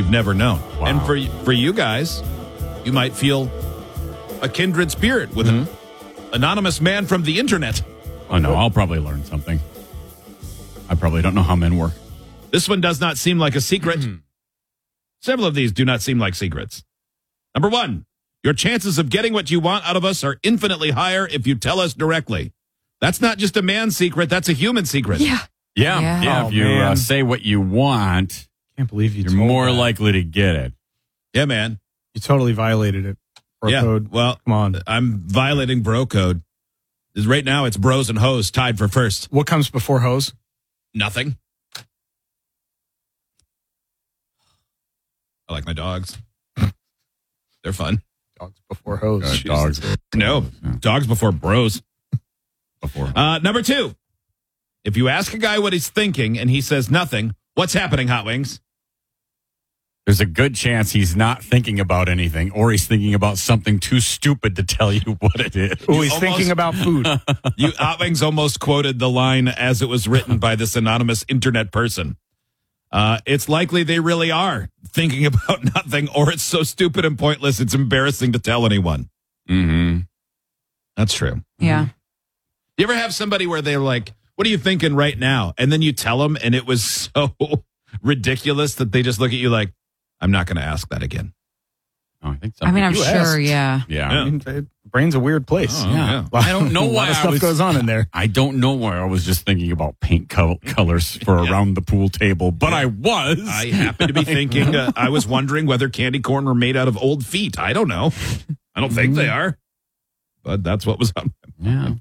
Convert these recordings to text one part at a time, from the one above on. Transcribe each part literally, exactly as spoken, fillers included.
you've never known. Wow. And for for you guys, you might feel a kindred spirit with Mm-hmm. an anonymous man from the internet. Oh, no, I'll probably learn something. I probably don't know how men work. This one does not seem like a secret. Several of these do not seem like secrets. Number one, your chances of getting what you want out of us are infinitely higher if you tell us directly. That's not just a man's secret, that's a human secret. Yeah. Yeah, Yeah. yeah. Oh, if you man. uh, say what you want, Can't believe you you're told more that. likely to get it. Yeah, man. You totally violated it. Bro yeah. code. Well, Come on. I'm violating bro code. Right now, it's bros and hoes tied for first. What comes before hose? Nothing. I like my dogs. They're fun. Dogs before hose. Uh, dogs. No, Yeah. dogs before bros. Before. Uh, number two, if you ask a guy what he's thinking and he says nothing, what's happening, Hot Wings? There's a good chance he's not thinking about anything, or he's thinking about something too stupid to tell you what it is. Oh, he's almost- thinking about food. You Hot Wings almost quoted the line as it was written by this anonymous internet person. Uh, it's likely they really are thinking about nothing, or it's so stupid and pointless it's embarrassing to tell anyone. Mm-hmm. That's true. Yeah. You ever have somebody where they're like, what are you thinking right now? And then you tell them and it was so ridiculous that they just look at you like, I'm not going to ask that again. Oh, I think so. I mean, I'm You sure, asked. yeah. yeah. I mean, the brain's a weird place. Oh, yeah. Well, I don't know a lot why of I stuff was- goes on in there. I don't know why I was just thinking about paint col- colors for Yeah. around the pool table, but I was. I happen to be thinking, uh, I was wondering whether candy corn were made out of old feet. I don't know. I don't think they are, but that's what was on. yeah.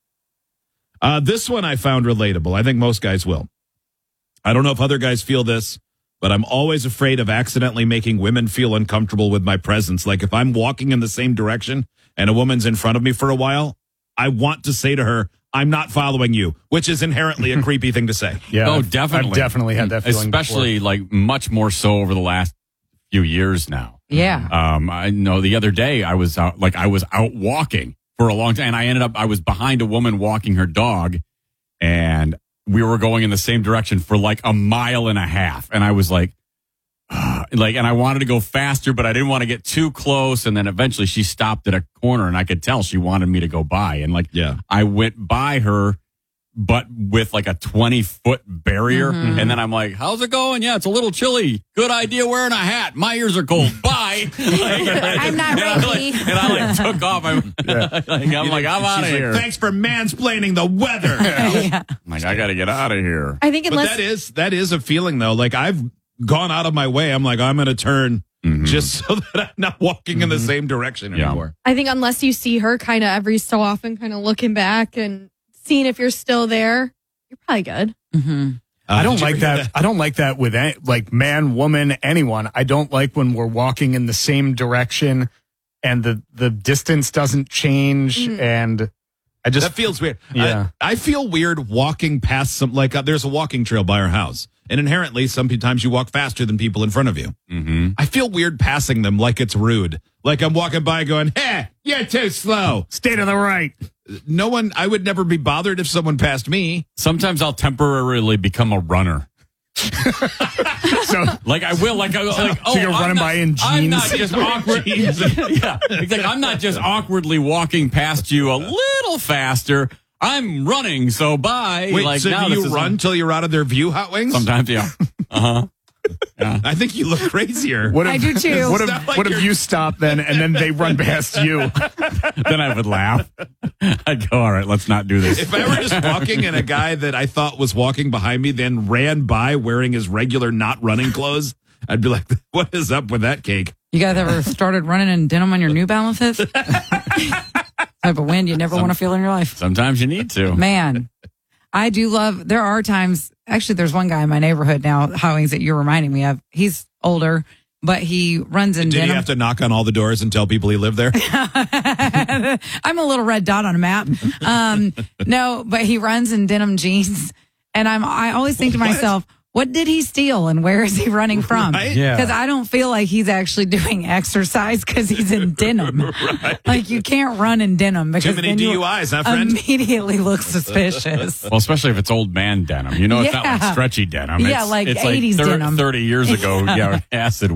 Uh, this one I found relatable. I think most guys will. I don't know if other guys feel this, but I'm always afraid of accidentally making women feel uncomfortable with my presence. Like if I'm walking in the same direction and a woman's in front of me for a while, I want to say to her, I'm not following you, which is inherently a creepy thing to say. Yeah. Oh, I've- definitely. I've definitely had that feeling Especially like much more so over the last few years now. Yeah. Um, I know the other day I was out, like I was out walking for a long time, and I ended up I was behind a woman walking her dog, and we were going in the same direction for like a mile and a half, and I was like, uh, like, and I wanted to go faster, but I didn't want to get too close, and then eventually she stopped at a corner, and I could tell she wanted me to go by, and like, Yeah. I went by her, but with like a twenty foot barrier. Mhm. And then I'm like, how's it going? Yeah, it's a little chilly. Good idea wearing a hat. My ears are cold. Bye. Like, I'm not and I, like, ready. and I like took off. I'm like, I'm like, I'm out of She's like, here. thanks for mansplaining the weather. Yeah. I'm like, I got to get out of here. I think But unless that is that is a feeling though. Like I've gone out of my way. I'm like, I'm going to turn Mhm. just so that I'm not walking in the same direction Yeah. anymore. I think unless you see her kind of every so often, kind of looking back and seeing if you're still there, you're probably good. Mhm. Uh, I don't did you like hear that. I don't like that with any, like man, woman, anyone. I don't like when we're walking in the same direction and the the distance doesn't change. And I just That feels weird. Yeah. I, I feel weird walking past some, like uh, there's a walking trail by our house. And inherently, sometimes you walk faster than people in front of you. Mm-hmm. I feel weird passing them like it's rude. Like I'm walking by going, hey, you're too slow. stay to the right. No one, I would never be bothered if someone passed me. Sometimes I'll temporarily become a runner. So Like I will, like, I, like oh, so you're I'm running not- by in I'm not jeans? just awkward. Yeah, it's like I'm not just awkwardly walking past you a little faster. I'm running, so bye. Wait, like, so now do this you is- run till you're out of their view, Hot Wings? Sometimes, yeah. Uh huh. Yeah. I think you look crazier. what if, I do too. What It's if not like what if you're- you stop then and then they run past you? Then I would laugh. I'd go, all right, let's not do this. If I were just walking and a guy that I thought was walking behind me then ran by wearing his regular not running clothes, I'd be like, what is up with that cake? You guys ever started running in denim on your New Balances? Type of wind you never want to feel in your life. Sometimes you need to. Man, I do love, there are times, actually, there's one guy in my neighborhood now, Howings, that you're reminding me of. He's older, but he runs in Did denim. he have to knock on all the doors and tell people he lived there? I'm a little red dot on a map. Um, no, but he runs in denim jeans. And I'm, I always think to What? myself, what did he steal and where is he running from? Right? Yeah. Because I don't feel like he's actually doing exercise because he's in denim. Right. Like you can't run in denim because Too many then D you U Is, huh, friend? immediately look suspicious. Well, especially if it's old man denim. You know, it's not Yeah. like stretchy denim. Yeah, It's, like it's eighties like thir- denim. thirty years ago, yeah, acid